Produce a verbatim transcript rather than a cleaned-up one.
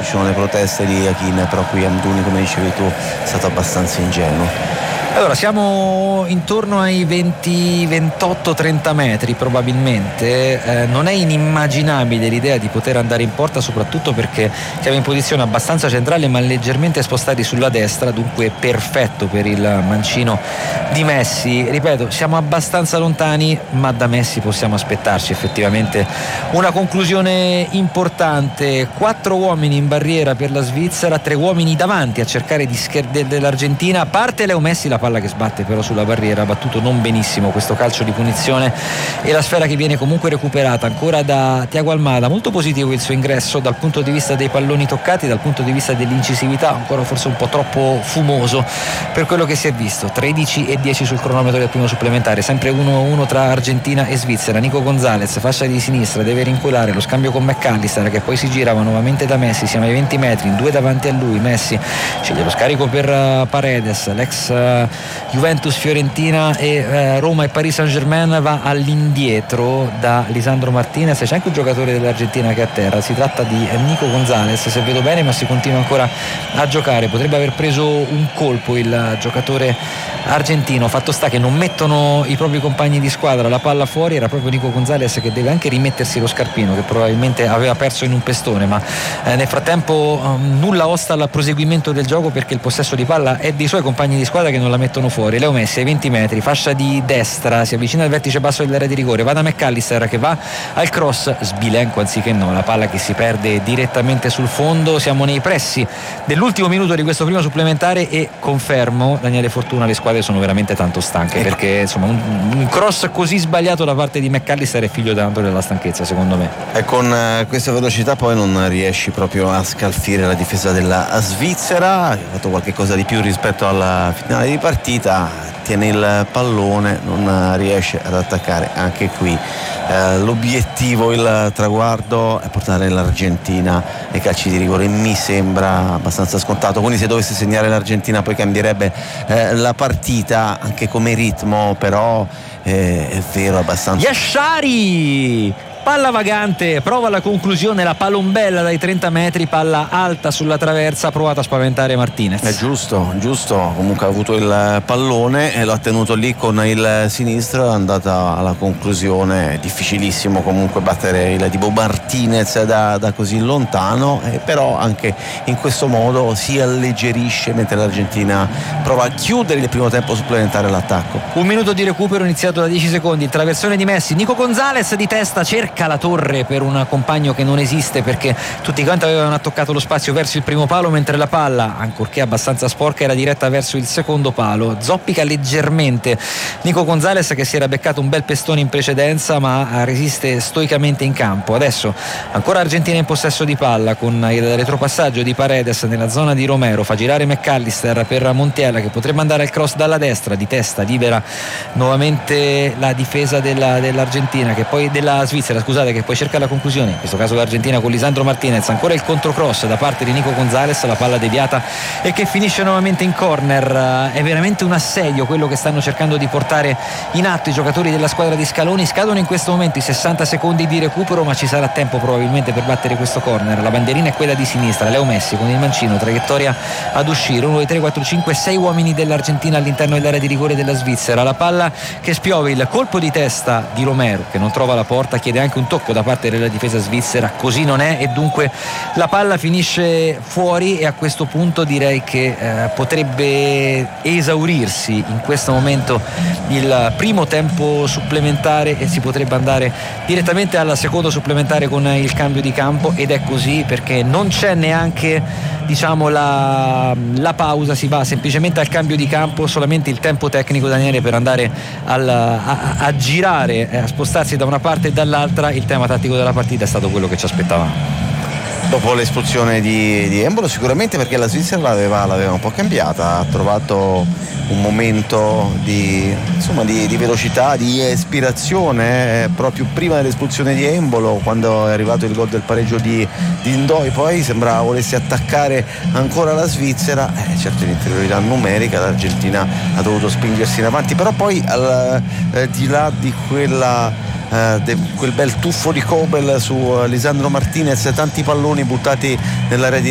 ci sono le proteste di Yakin, però qui Amdouni, come dicevi tu, è stato abbastanza ingenuo. Allora, siamo intorno ai venti, ventotto, trenta metri probabilmente. Eh, non è inimmaginabile l'idea di poter andare in porta, soprattutto perché siamo in posizione abbastanza centrale ma leggermente spostati sulla destra, dunque perfetto per il mancino di Messi. Ripeto, siamo abbastanza lontani, ma da Messi possiamo aspettarci effettivamente una conclusione importante. Quattro uomini in barriera per la Svizzera, tre uomini davanti a cercare di scher- dell'Argentina. Parte Leo Messi, la palla che sbatte però sulla barriera, ha battuto non benissimo questo calcio di punizione, e la sfera che viene comunque recuperata ancora da Thiago Almada. Molto positivo il suo ingresso dal punto di vista dei palloni toccati, dal punto di vista dell'incisività, ancora forse un po' troppo fumoso per quello che si è visto. Tredici e dieci sul cronometro del primo supplementare, sempre uno a uno tra Argentina e Svizzera. Nico Gonzalez, fascia di sinistra, deve rinculare, lo scambio con McAllister che poi si girava nuovamente da Messi, siamo ai venti metri, in due davanti a lui. Messi sceglie lo scarico per Paredes, l'ex Juventus, Fiorentina e eh, Roma e Paris Saint-Germain, va all'indietro da Lisandro Martinez. C'è anche un giocatore dell'Argentina che è a terra, si tratta di Nico Gonzalez, se vedo bene, ma si continua ancora a giocare. Potrebbe aver preso un colpo il giocatore argentino. Fatto sta che non mettono i propri compagni di squadra la palla fuori, era proprio Nico Gonzalez che deve anche rimettersi lo scarpino che probabilmente aveva perso in un pestone, ma eh, nel frattempo um, nulla osta al proseguimento del gioco, perché il possesso di palla è dei suoi compagni di squadra che non la mettono fuori. Leo Messi ai venti metri, fascia di destra, si avvicina al vertice basso dell'area di rigore, va da McAllister che va al cross, sbilenco anziché no, la palla che si perde direttamente sul fondo. Siamo nei pressi dell'ultimo minuto di questo primo supplementare e confermo, Daniele Fortuna, le squadre sono veramente tanto stanche, perché insomma un, un cross così sbagliato da parte di McAllister è figlio tanto della stanchezza, secondo me. E con uh, questa velocità poi non riesci proprio a scalfire la difesa della Svizzera, ha fatto qualche cosa di più rispetto alla finale di partita, tiene il pallone, non riesce ad attaccare anche qui. Eh, l'obiettivo, il traguardo è portare l'Argentina ai calci di rigore, mi sembra abbastanza scontato, quindi se dovesse segnare l'Argentina poi cambierebbe eh, la partita anche come ritmo, però eh, è vero abbastanza. Yashari! Palla vagante, prova la conclusione, la palombella dai trenta metri, palla alta sulla traversa, ha provato a spaventare Martinez. È giusto, giusto, comunque ha avuto il pallone e l'ha tenuto lì con il sinistro, è andata alla conclusione. È difficilissimo comunque battere il tipo Martinez da, da così lontano, eh, però anche in questo modo si alleggerisce mentre l'Argentina prova a chiudere il primo tempo supplementare l'attacco. Un minuto di recupero iniziato da dieci secondi, il traversone di Messi, Nico Gonzalez di testa cerca la torre per un compagno che non esiste, perché tutti quanti avevano attaccato lo spazio verso il primo palo, mentre la palla, ancorché abbastanza sporca, era diretta verso il secondo palo. Zoppica leggermente Nico Gonzalez, che si era beccato un bel pestone in precedenza, ma resiste stoicamente in campo. Adesso ancora Argentina in possesso di palla con il retropassaggio di Paredes nella zona di Romero, fa girare McAllister per Montiel che potrebbe andare al cross dalla destra, di testa libera nuovamente la difesa della, dell'Argentina che poi della Svizzera scusate che poi cerca la conclusione, in questo caso l'Argentina con Lisandro Martinez. Ancora il controcross da parte di Nico Gonzalez, la palla deviata e che finisce nuovamente in corner. È veramente un assedio quello che stanno cercando di portare in atto i giocatori della squadra di Scaloni. Scadono in questo momento i sessanta secondi di recupero, ma ci sarà tempo probabilmente per battere questo corner. La bandierina è quella di sinistra, Leo Messi con il mancino, traiettoria ad uscire, uno, due, tre, quattro, cinque, sei uomini dell'Argentina all'interno dell'area di rigore della Svizzera. La palla che spiove, il colpo di testa di Romero che non trova la porta, chiede anche un tocco da parte della difesa svizzera, così non è, e dunque la palla finisce fuori. E a questo punto direi che eh, potrebbe esaurirsi in questo momento il primo tempo supplementare e si potrebbe andare direttamente al secondo supplementare con il cambio di campo, ed è così perché non c'è neanche diciamo la, la pausa, si va semplicemente al cambio di campo, solamente il tempo tecnico, Daniele, per andare al, a, a girare, a spostarsi da una parte e dall'altra. Il tema tattico della partita è stato quello che ci aspettavamo. Dopo l'espulsione di, di Embolo sicuramente, perché la Svizzera l'aveva, l'aveva un po' cambiata, ha trovato un momento di, insomma, di, di velocità, di ispirazione eh, proprio prima dell'espulsione di Embolo, quando è arrivato il gol del pareggio di, di Ndoi. Poi sembrava volesse attaccare ancora la Svizzera, eh, certo in inferiorità numerica l'Argentina ha dovuto spingersi in avanti, però poi al, eh, di là di quella Uh, de, quel bel tuffo di Kobel su uh, Lisandro Martinez, tanti palloni buttati nell'area di